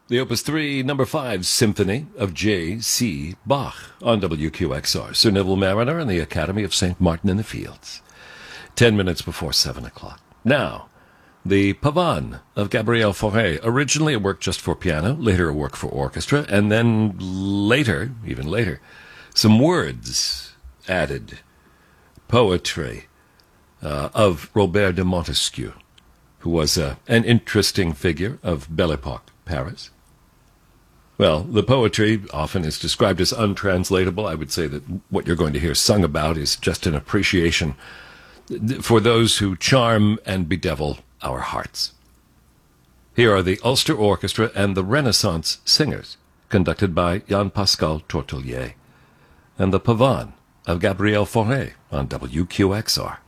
The Opus 3, Number 5 Symphony of J.C. Bach on WQXR, Sir Neville Mariner and the Academy of St. Martin in the Fields. 10 minutes before 7 o'clock. Now, the Pavane of Gabriel Fauré, originally a work just for piano, later a work for orchestra, and then later, even later, some words added. Poetry of Robert de Montesquieu, who was an interesting figure of Belle Epoque, Paris. Well, the poetry often is described as untranslatable. I would say that what you're going to hear sung about is just an appreciation for those who charm and bedevil our hearts. Here are the Ulster Orchestra and the Renaissance Singers, conducted by Jean-Pascal Tortelier, and the Pavane of Gabriel Fauré on WQXR.